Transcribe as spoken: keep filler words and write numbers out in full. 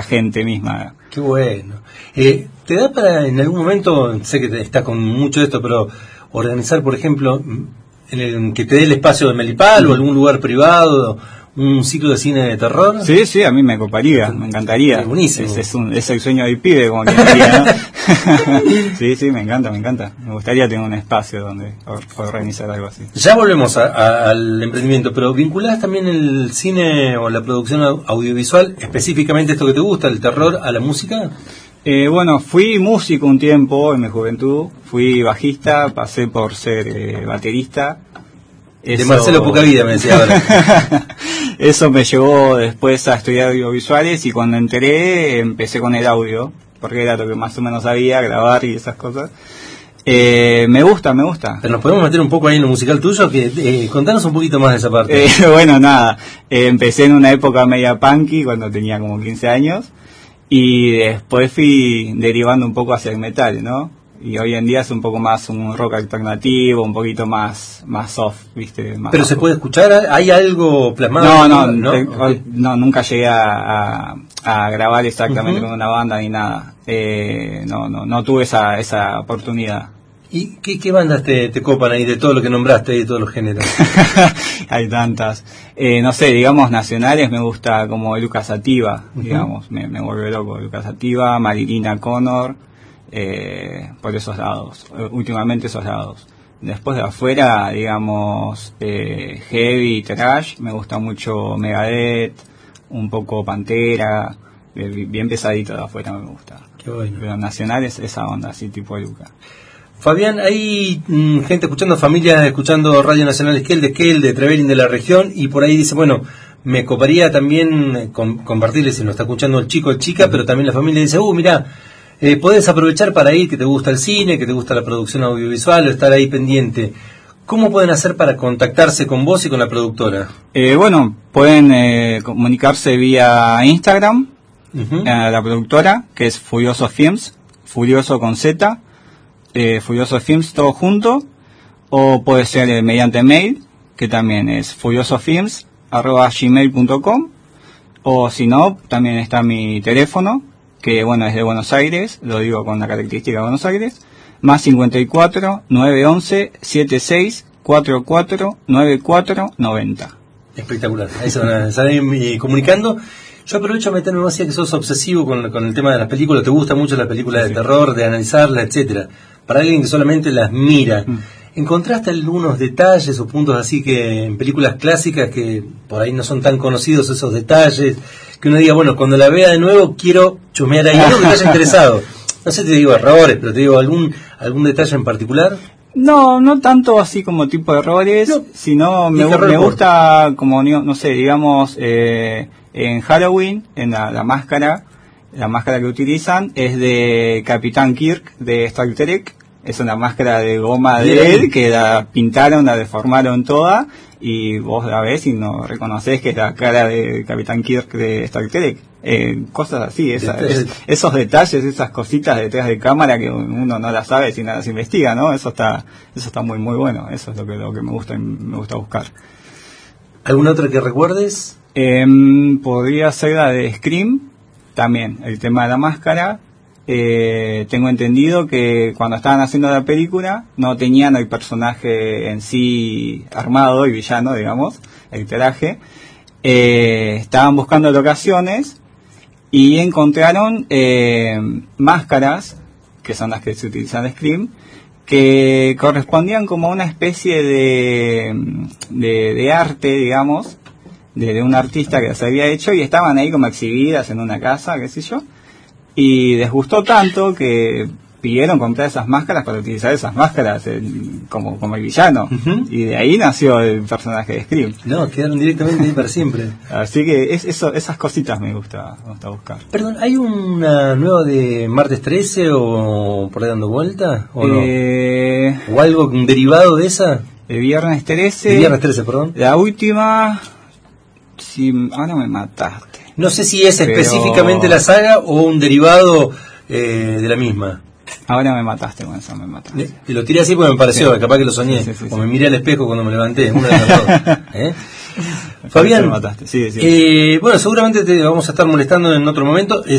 gente misma. Qué bueno. Eh, ¿Te da para en algún momento, sé que te, estás con mucho de esto, pero organizar, por ejemplo, en el, que te dé el espacio de Melipal o algún lugar privado, un ciclo de cine de terror? Sí, sí, a mí me coparía, me encantaría. Es buenísimo. Es, es, un, es el sueño del pibe, como que diría, ¿no? Sí, sí, me encanta, me encanta. Me gustaría tener un espacio donde or, organizar algo así. Ya volvemos a, a, al emprendimiento, pero vinculás también el cine o la producción audiovisual, específicamente esto que te gusta, el terror, a la música. Eh, bueno, fui músico un tiempo en mi juventud, fui bajista, pasé por ser eh, baterista. Eso... De Marcelo Pocavida me decía ahora. Eso me llevó después a estudiar audiovisuales y cuando entré empecé con el audio, porque era lo que más o menos sabía, grabar y esas cosas. Eh, me gusta, me gusta. Pero nos podemos meter un poco ahí en lo musical tuyo, que eh, contanos un poquito más de esa parte. Eh, bueno, nada, eh, empecé en una época media punky cuando tenía como quince años y después fui derivando un poco hacia el metal, ¿no? Y hoy en día es un poco más un rock alternativo, un poquito más más soft, ¿viste? Más ¿Pero bajo. Se puede escuchar? ¿Hay algo plasmado? No, no, ¿no? Te, Okay. no nunca llegué a, a, a grabar exactamente uh-huh. con una banda ni nada. Eh, no, no, no tuve esa esa oportunidad. ¿Y qué, qué bandas te, te copan ahí de todo lo que nombraste y de todos los géneros? Hay tantas. Eh, no sé, digamos nacionales me gusta como Lucas Sativa, uh-huh. digamos, me, me vuelve loco Lucas Sativa, Marilina Connor. Eh, por esos lados, eh, últimamente esos lados. Después de afuera, digamos, eh, heavy, trash, me gusta mucho Megadeth, un poco Pantera, eh, bien pesadito de afuera me gusta. Qué bueno. Pero nacional es esa onda, así tipo Luca. Fabián, hay mmm, gente escuchando, familias escuchando Radio Nacional Esquel, de Esquel, de Trevelin, de la región, y por ahí dice, bueno, me coparía también con, compartirles si lo está escuchando el chico o chica, uh-huh. pero también la familia dice, uh, mirá, Eh, podés aprovechar para ir, que te gusta el cine, que te gusta la producción audiovisual, o estar ahí pendiente. ¿Cómo pueden hacer para contactarse con vos y con la productora? Eh, bueno, pueden eh, comunicarse vía Instagram, uh-huh. a la productora, que es Furioso Films, Furioso con Z, eh, Furioso Films todo junto, o puede ser eh, mediante mail, que también es furiosofilms arroba gmail punto com, o si no, también está mi teléfono, que bueno, es de Buenos Aires, lo digo con la característica de Buenos Aires, más cincuenta y cuatro, nueve once, setenta y seis, cuarenta y cuatro, noventa y cuatro, noventa. Espectacular, ahí se van a estar eh, comunicando. Yo aprovecho a meterme más, ya que sos obsesivo con, con el tema de las películas, te gustan mucho las películas sí. de terror, de analizarlas, etcétera. Para alguien que solamente las mira, mm. ¿encontraste algunos detalles o puntos así que en películas clásicas que por ahí no son tan conocidos esos detalles? Que uno diga, bueno, cuando la vea de nuevo quiero chumear ahí algo que te haya interesado. No sé, te digo errores, pero te digo algún algún detalle en particular. No, no tanto así como tipo de errores, no, sino me, me gusta como, no sé, digamos, eh, en Halloween, en la, la máscara, la máscara que utilizan es de Capitán Kirk de Star Trek. Es una máscara de goma de Bien. él que la pintaron, la deformaron toda y vos la ves y no reconoces que es la cara de Capitán Kirk de Star Trek. Eh, cosas así, esa, es, esos detalles, esas cositas detrás de cámara que uno no las sabe si no las investiga, ¿no? Eso está, eso está muy muy bueno. Eso es lo que lo que me gusta me gusta buscar. ¿Alguna otra que recuerdes? Eh, podría ser la de Scream, también el tema de la máscara. Eh, tengo entendido que cuando estaban haciendo la película no tenían el personaje en sí armado y villano, digamos, el traje. Eh, estaban buscando locaciones y encontraron eh, máscaras, que son las que se utilizan en Scream, que correspondían como a una especie de, de, de arte, digamos, de, de un artista que las había hecho y estaban ahí como exhibidas en una casa, qué sé yo. Y les gustó tanto que pidieron comprar esas máscaras para utilizar esas máscaras en, como, como el villano. Uh-huh. Y de ahí nació el personaje de Scream. No, quedaron directamente ahí para siempre. Así que es, eso, esas cositas me gusta, me gusta buscar. Perdón, ¿hay una nueva de Martes trece o por ahí dando vuelta? ¿O eh, no? ¿O algo, un derivado de esa? El Viernes trece. El Viernes trece, perdón. La última... Si, ahora me mataste. No sé si es Pero... específicamente la saga o un derivado eh, de la misma. Ahora me mataste con eso, me mataste. Y lo tiré así porque me pareció, sí. capaz que lo soñé. Sí, sí, sí, o me miré al espejo cuando me levanté, una de las dos. ¿Eh? Fabián, me mataste. Sí, sí. Eh, bueno, seguramente te vamos a estar molestando en otro momento.